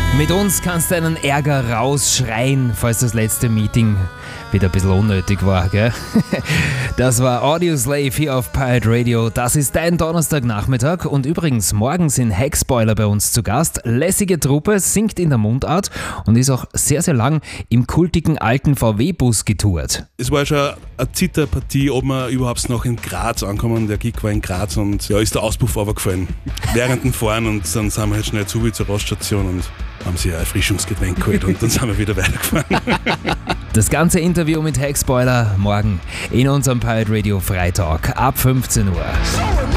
Mit uns kannst du deinen Ärger rausschreien, falls das letzte Meeting wieder ein bisschen unnötig war, gell? Das war Audioslave hier auf Pirate Radio. Das ist dein Donnerstagnachmittag und übrigens, morgen sind Hackspoiler bei uns zu Gast. Lässige Truppe, singt in der Mundart und ist auch sehr, sehr lang im kultigen alten VW-Bus getourt. Es war schon eine Zitterpartie, ob wir überhaupt noch in Graz ankommen. Der Gig war in Graz und ja, ist der Auspuff runtergefallen während dem Fahren und dann sind wir halt schnell zur Raststation und haben sich ein Erfrischungsgetränk geholt und dann sind wir wieder weitergefahren. Das ganze Interview mit Hackspoiler morgen in unserem Pirate Radio Freitag ab 15 Uhr.